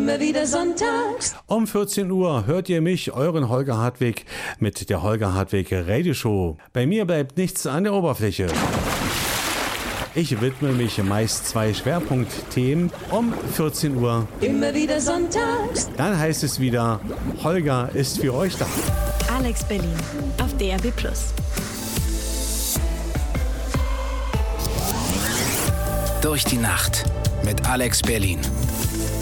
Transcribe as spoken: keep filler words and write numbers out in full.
Immer wieder sonntags. Um vierzehn Uhr hört ihr mich, euren Holger Hartwig, mit der Holger Hartwig Radio Show. Bei mir bleibt nichts an der Oberfläche. Ich widme mich meist zwei Schwerpunktthemen um vierzehn Uhr. Immer wieder sonntags. Dann heißt es wieder, Holger ist für euch da. Alex Berlin auf D R B Plus. Durch die Nacht mit Alex Berlin.